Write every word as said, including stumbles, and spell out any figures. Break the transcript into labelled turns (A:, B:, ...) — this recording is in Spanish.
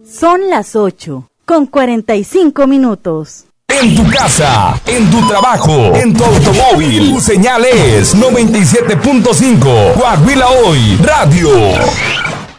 A: Son las ocho, con cuarenta y cinco minutos.
B: En tu casa, en tu trabajo, en tu automóvil, tu señal es noventa y siete punto cinco. Coahuila Hoy Radio.